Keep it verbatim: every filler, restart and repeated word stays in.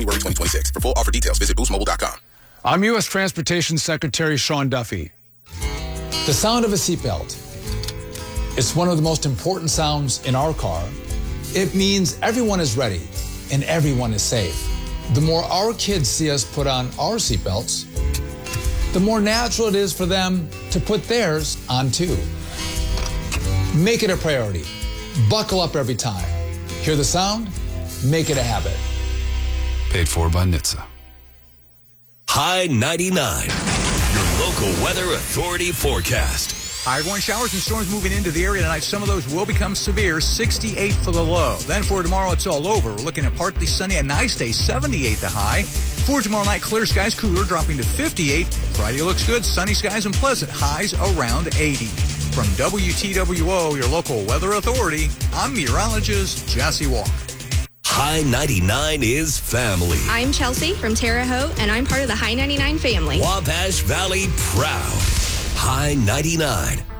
January twenty twenty-six. For full offer details, visit boost mobile dot com. I'm U S Transportation Secretary Sean Duffy. The sound of a seatbelt. It's one of the most important sounds in our car. It means everyone is ready and everyone is safe. The more our kids see us put on our seatbelts, the more natural it is for them to put theirs on too. Make it a priority. Buckle up every time. Hear the sound? Make it a habit. Paid for by N H T S A. High ninety-nine, your local weather authority forecast. Hi, everyone. Showers and storms moving into the area tonight. Some of those will become severe. sixty-eight for the low. Then for tomorrow, it's all over. We're looking at partly sunny, a nice day, seventy-eight the high. For tomorrow night, clear skies, cooler, dropping to fifty-eight. Friday looks good, sunny skies and pleasant, highs around eighty. From W T W O, your local weather authority, I'm meteorologist Jesse Walker. High ninety-nine is family. I'm Chelsea from Terre Haute, and I'm part of the High ninety-nine family. Wabash Valley proud. High ninety-nine.